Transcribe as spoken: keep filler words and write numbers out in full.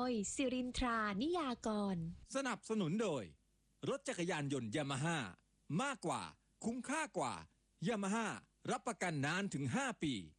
ยสิรินทรานิยากรสนับสนุนโดยรถจักรยานยนต์ยามาฮ่ามากกว่าคุ้มค่ากว่ายามาฮ่ารับประกันนานถึงห้าปี